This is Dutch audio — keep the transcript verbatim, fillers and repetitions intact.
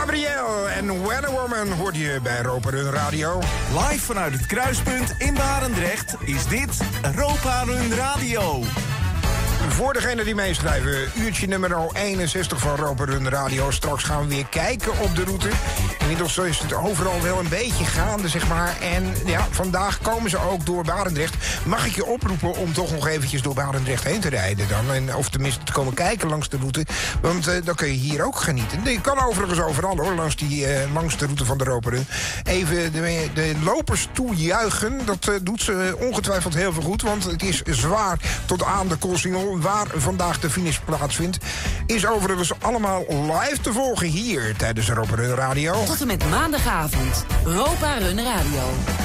Gabriel en When a Woman hoorde je bij Europa Run Radio. Live vanuit het kruispunt in Barendrecht is dit Europa Run Radio. Voor degene die meeschrijven, uurtje nummer eenenzestig van Europa Run Radio. Straks gaan we weer kijken op de route. Inmiddels is het overal wel een beetje gaande, zeg maar. En ja, vandaag komen ze ook door Barendrecht. Mag ik je oproepen om toch nog eventjes door Barendrecht heen te rijden dan? En, of tenminste te komen kijken langs de route. Want uh, dan kun je hier ook genieten. Je kan overigens overal hoor, langs, die, uh, langs de route van de Europa Run. Even de, de lopers toejuichen. Dat uh, doet ze ongetwijfeld heel veel goed. Want het is zwaar tot aan de Koolsingel, waar vandaag de finish plaatsvindt. Is overigens allemaal live te volgen hier tijdens Europa Run Radio. Tot en met maandagavond. Europa Run Radio.